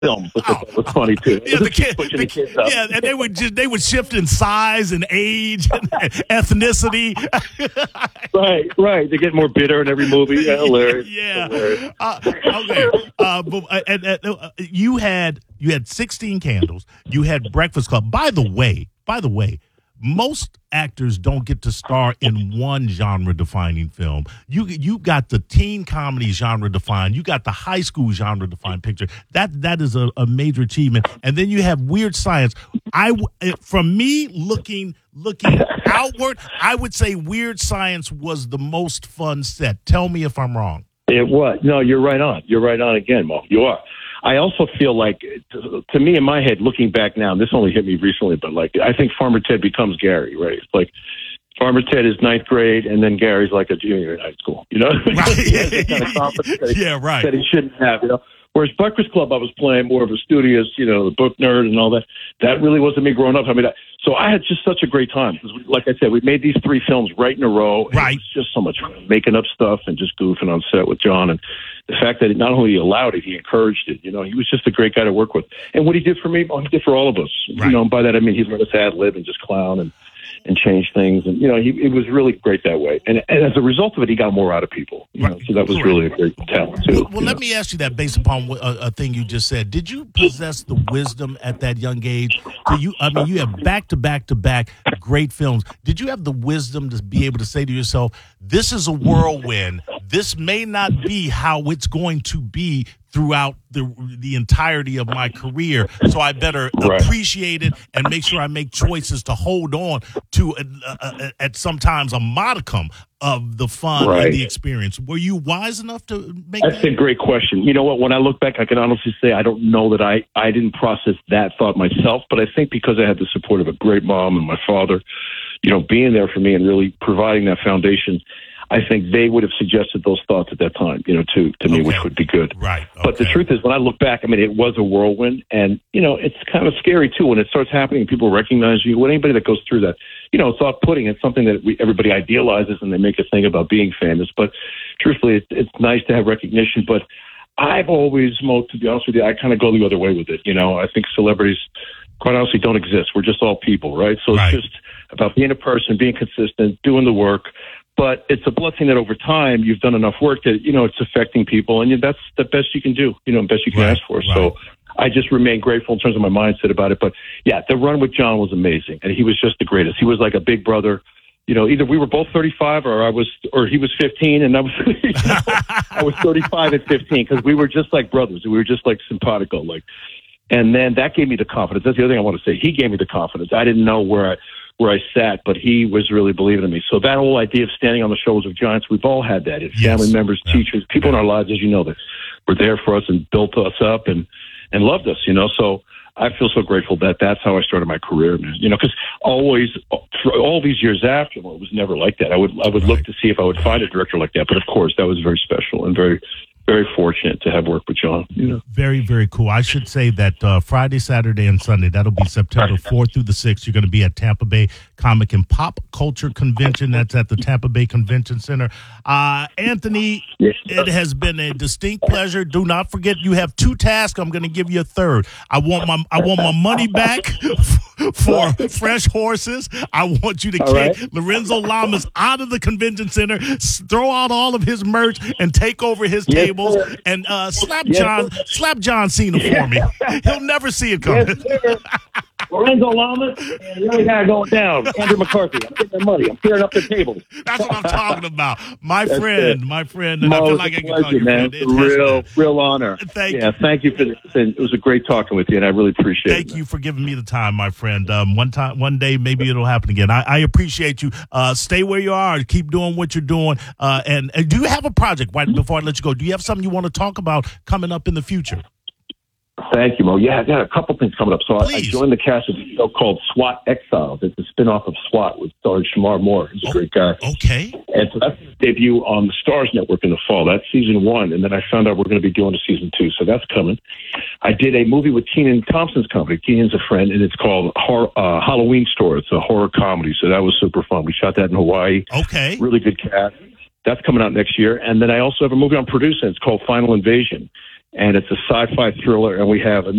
films, which I thought was funny too. Yeah, Pushing the kids up. yeah, and they would shift in size and age and ethnicity. Right. They get more bitter in every movie. Yeah, hilarious. Yeah. Hilarious. You had 16 Candles. You had Breakfast Club. By the way, most actors don't get to star in one genre-defining film. You got the teen comedy genre-defined. You got the high school genre-defined picture. That is a major achievement. And then you have Weird Science. From me looking outward, I would say Weird Science was the most fun set. Tell me if I'm wrong. It was. No, you're right on. You're right on again, Mo. You are. I also feel like, to me, in my head, looking back now, and this only hit me recently, but like I think Farmer Ted becomes Gary, right? It's like Farmer Ted is ninth grade, and then Gary's like a junior in high school, you know? Right. He has that kind of confidence right. that he shouldn't have, you know? Whereas Breakfast Club, I was playing more of a studious, you know, the book nerd and all that. That really wasn't me growing up. I mean, so I had just such a great time. Because like I said, we made these 3 films right in a row. Right. It was just so much fun, making up stuff and just goofing on set with John. And the fact that not only he allowed it, he encouraged it. You know, he was just a great guy to work with. And what he did for me, he did for all of us. Right. You know, and by that I mean he let us ad-lib and just clown and change things. And, you know, it was really great that way. And as a result of it, he got more out of people. You know, so that was really a great talent, too. Well, let me ask you that based upon a thing you just said. Did you possess the wisdom at that young age? You have back-to-back great films. Did you have the wisdom to be able to say to yourself, this is a whirlwind. This may not be how it's going to be throughout the entirety of my career, so I better appreciate it and make sure I make choices to hold on to at sometimes a modicum of the fun and the experience. Were you wise enough to make That's a great question. You know what? When I look back, I can honestly say I don't know that I didn't process that thought myself, but I think because I had the support of a great mom and my father, you know, being there for me and really providing that foundation, I think they would have suggested those thoughts at that time, you know, to me, which would be good. Right. Okay. But the truth is, when I look back, I mean, it was a whirlwind. And, you know, it's kind of scary, too, when it starts happening and people recognize you. When anybody that goes through that, you know, it's off-putting. It's something that everybody idealizes and they make a thing about being famous. But truthfully, it's nice to have recognition. But I've always, to be honest with you, I kind of go the other way with it. You know, I think celebrities, quite honestly, don't exist. We're just all people, right? So it's just about being a person, being consistent, doing the work. But it's a blessing that over time you've done enough work that, you know, it's affecting people. And that's the best you can do, you know, best you can ask for. So I just remain grateful in terms of my mindset about it. But, yeah, the run with John was amazing. And he was just the greatest. He was like a big brother. You know, either we were both 35 or he was 15 and I was, you know, I was 35 at 15 because we were just like brothers. We were just like simpatico. And then that gave me the confidence. That's the other thing I want to say. He gave me the confidence. I didn't know where I sat, but he was really believing in me. So that whole idea of standing on the shoulders of giants, we've all had that. It's family members, teachers, people in our lives, as you know, that were there for us and built us up and loved us, you know. So I feel so grateful that that's how I started my career, man. You know, because always, for all these years after, well, it was never like that. I would look to see if I would find a director like that. But of course, that was very special and very, very fortunate to have worked with John. You know? Very, very cool. I should say that Friday, Saturday, and Sunday, that'll be September 4th through the 6th. You're going to be at Tampa Bay Comic and Pop Culture Convention. That's at the Tampa Bay Convention Center. Anthony, it has been a distinct pleasure. Do not forget, you have 2 tasks. I'm going to give you a third. I want my money back for Fresh Horses. I want you to kick Lorenzo Lamas out of the convention center, throw out all of his merch, and take over his tables. And slap John Cena for me. He'll never see it coming. Lorenzo Lamas, and the other guy going down, Andrew McCarthy. I'm getting their money. I'm clearing up the tables. That's what I'm talking about. My friend. And Mo, I feel like I can call you man. Real honor. Thank you for this. And it was a great talking with you, and I really appreciate it. Thank you for giving me the time, my friend. One day, maybe it'll happen again. I appreciate you. Stay where you are. Keep doing what you're doing. And do you have a project, right before I let you go, do you have something you want to talk about coming up in the future? Thank you, Mo. Yeah, I got a couple things coming up. So I joined the cast of a show called SWAT Exiles. It's a spinoff of SWAT with starring Shamar Moore. He's a great guy. Okay. And so that's the debut on the Stars Network in the fall. That's season 1. And then I found out we're going to be doing a season 2. So that's coming. I did a movie with Kenan Thompson's company. Kenan's a friend, and it's called Halloween Store. It's a horror comedy. So that was super fun. We shot that in Hawaii. Okay. Really good cast. That's coming out next year. And then I also have a movie I'm producing. It's called Final Invasion. and it's a sci-fi thriller, and we have